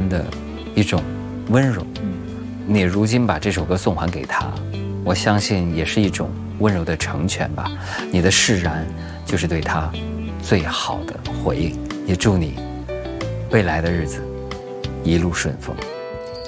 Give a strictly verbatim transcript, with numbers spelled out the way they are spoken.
的一种温柔。你如今把这首歌送还给他，我相信也是一种温柔的成全吧。你的释然就是对他最好的回应，也祝你未来的日子一路顺风。